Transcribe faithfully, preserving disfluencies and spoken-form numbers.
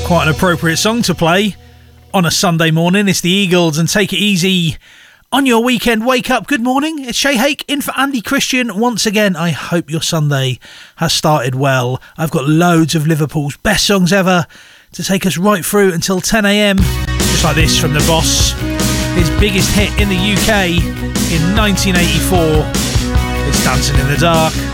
Quite an appropriate song to play on a Sunday morning. It's the Eagles and Take It Easy on your weekend wake up. Good morning, it's Shay Hake in for Andy Christian once again. I hope your Sunday has started well. I've got loads of Liverpool's best songs ever to take us right through until ten a.m. Just like this from The Boss, his biggest hit in the U K in nineteen eighty-four. It's Dancing in the Dark.